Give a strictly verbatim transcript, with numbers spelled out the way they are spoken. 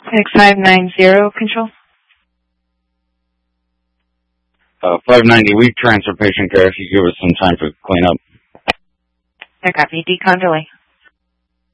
six five nine zero, control. Uh, five ninety, weak transfer patient care if you give us some time to clean up. I copy. Decon delay.